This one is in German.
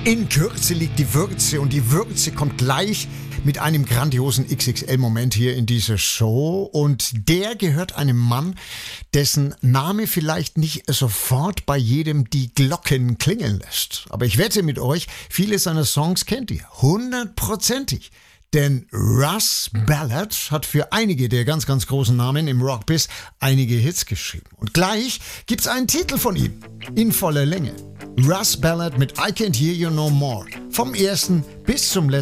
In Kürze liegt die Würze und die Würze kommt gleich mit einem grandiosen XXL-Moment hier in dieser Show und der gehört einem Mann, dessen Name vielleicht nicht sofort bei jedem die Glocken klingeln lässt. Aber ich wette mit euch, viele seiner Songs kennt ihr, 100%ig. Denn Russ Ballard hat für einige der ganz, ganz großen Namen im Rockbiz einige Hits geschrieben. Und gleich gibt's einen Titel von ihm in voller Länge. Russ Ballard mit I Can't Hear You No More. Vom ersten bis zum letzten